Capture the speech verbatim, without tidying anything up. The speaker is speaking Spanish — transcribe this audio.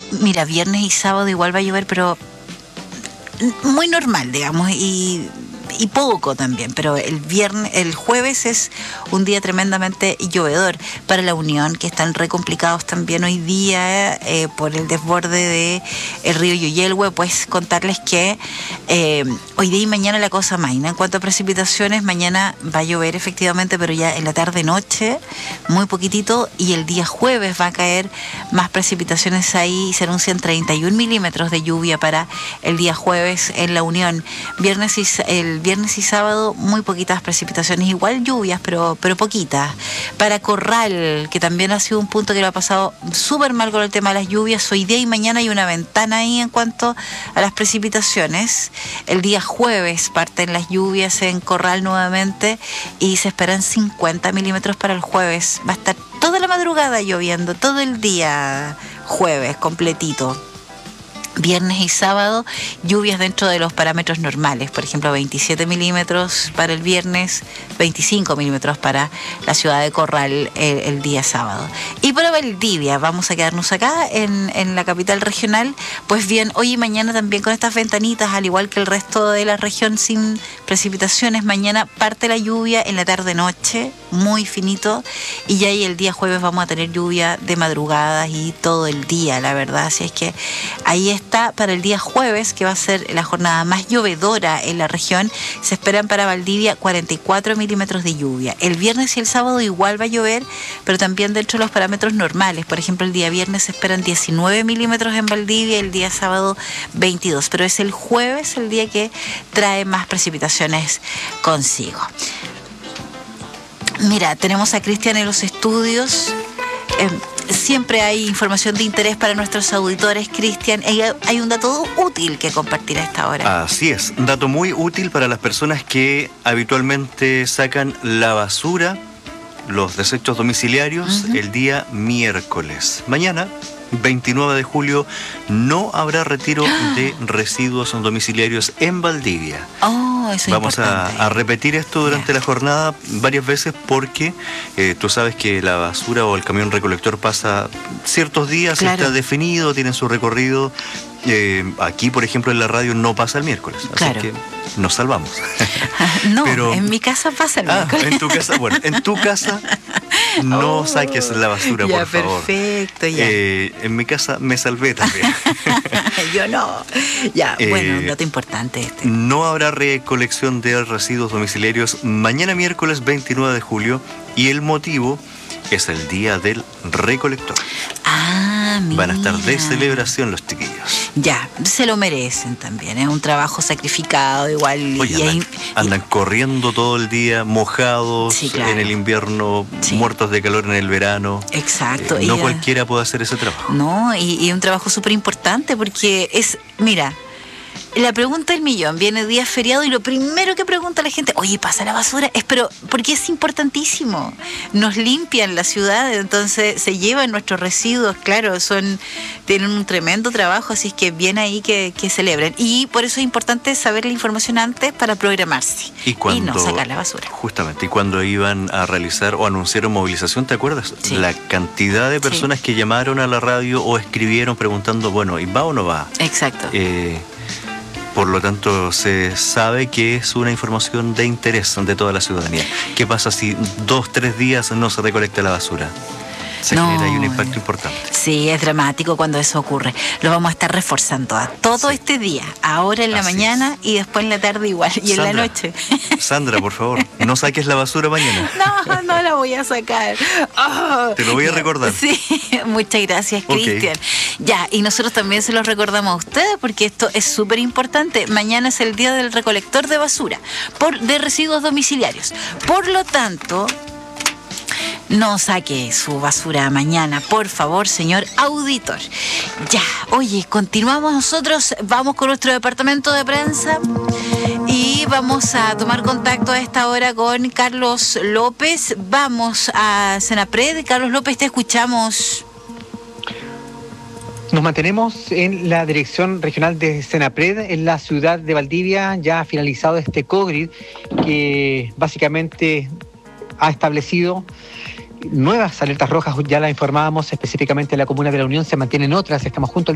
mira, viernes y sábado igual va a llover, pero muy normal, digamos, y... y poco también, pero el viernes, el jueves es un día tremendamente llovedor para la Unión, que están re complicados también hoy día eh, por el desborde de el río Yoyelhue. Pues contarles que eh, hoy día y mañana la cosa maina. En cuanto a precipitaciones, mañana va a llover efectivamente, pero ya en la tarde-noche, muy poquitito, y el día jueves va a caer más precipitaciones ahí, se anuncian treinta y un milímetros de lluvia para el día jueves en la Unión. Viernes y el viernes y sábado muy poquitas precipitaciones, igual lluvias, pero, pero poquitas. Para Corral, que también ha sido un punto que lo ha pasado súper mal con el tema de las lluvias, hoy día y mañana hay una ventana ahí en cuanto a las precipitaciones. El día jueves parten las lluvias en Corral nuevamente y se esperan cincuenta milímetros para el jueves. Va a estar toda la madrugada lloviendo, todo el día jueves completito. Viernes y sábado, lluvias dentro de los parámetros normales, por ejemplo, veintisiete milímetros para el viernes, veinticinco milímetros para la ciudad de Corral el, el día sábado. Y para Valdivia, vamos a quedarnos acá en, en la capital regional, pues bien, hoy y mañana también con estas ventanitas, al igual que el resto de la región sin precipitaciones. Mañana parte la lluvia en la tarde-noche, muy finito, y ya ahí el día jueves vamos a tener lluvia de madrugadas y todo el día, la verdad. Así es que ahí está. Para el día jueves, que va a ser la jornada más llovedora en la región, se esperan para Valdivia cuarenta y cuatro milímetros de lluvia. El viernes y el sábado igual va a llover, pero también dentro de los parámetros normales. Por ejemplo, el día viernes se esperan diecinueve milímetros en Valdivia y el día sábado veintidós. Pero es el jueves el día que trae más precipitaciones consigo. Mira, tenemos a Cristian en los estudios. Eh, Siempre hay información de interés para nuestros auditores, Cristian. Hay un dato útil que compartir a esta hora. Así es, un dato muy útil para las personas que habitualmente sacan la basura, los desechos domiciliarios, uh-huh. el día miércoles. Mañana, veintinueve de julio, no habrá retiro de residuos domiciliarios en Valdivia. Oh, eso es Vamos a, a repetir esto durante yeah. la jornada varias veces porque eh, tú sabes que la basura o el camión recolector pasa ciertos días, claro. está definido, tiene su recorrido. Eh, aquí, por ejemplo, en la radio no pasa el miércoles, así claro. que nos salvamos. No, Pero, en mi casa pasa el ah, miércoles. En tu casa, bueno, en tu casa no oh, saques la basura, ya, por favor. Perfecto, ya. Eh, en mi casa me salvé también. Yo no. Ya, eh, bueno, un dato importante este. No habrá recolección de residuos domiciliarios mañana miércoles veintinueve de julio y el motivo es el día del recolector. Ah, mira. Van a estar de celebración los chiquillos. Ya, se lo merecen también, es ¿eh? Un trabajo sacrificado igual. Oye, y andan, hay, andan y... corriendo todo el día, mojados sí, claro. en el invierno, sí. muertos de calor en el verano. Exacto. Eh, no y, cualquiera puede hacer ese trabajo. No, y, y un trabajo súper importante porque es, mira, la pregunta del millón, viene día feriado y lo primero que pregunta la gente, oye, ¿pasa la basura? Es, pero, porque es importantísimo. Nos limpian la ciudad, entonces se llevan nuestros residuos, claro, son tienen un tremendo trabajo, así es que bien ahí que, que celebren. Y por eso es importante saber la información antes para programarse y, cuando, y no sacar la basura. Justamente, y cuando iban a realizar o anunciaron movilización, ¿te acuerdas? Sí. La cantidad de personas sí. que llamaron a la radio o escribieron preguntando, bueno, ¿y va o no va? Exacto. Eh, Por lo tanto, se sabe que es una información de interés de toda la ciudadanía. ¿Qué pasa si dos, tres días no se recolecta la basura? Se no, genera ahí un impacto importante. Sí, es dramático cuando eso ocurre. Lo vamos a estar reforzando a todo sí. este día, ahora en la Así mañana es. Y después en la tarde igual, y Sandra, en la noche. Sandra, por favor, no saques la basura mañana. No, no la voy a sacar. Oh, Te lo voy a recordar. Sí, muchas gracias, Cristian. Okay. Ya, y nosotros también se los recordamos a ustedes porque esto es súper importante. Mañana es el día del recolector de basura, por, de residuos domiciliarios. Por lo tanto, no saque su basura mañana, por favor, señor auditor. Ya, oye, continuamos nosotros, vamos con nuestro departamento de prensa y vamos a tomar contacto a esta hora con Carlos López. Vamos a Senapred. Carlos López, te escuchamos. Nos mantenemos en la dirección regional de Senapred, en la ciudad de Valdivia. Ya ha finalizado este COGRID que básicamente ha establecido nuevas alertas rojas, ya la informábamos específicamente en la comuna de La Unión, se mantienen otras, estamos junto al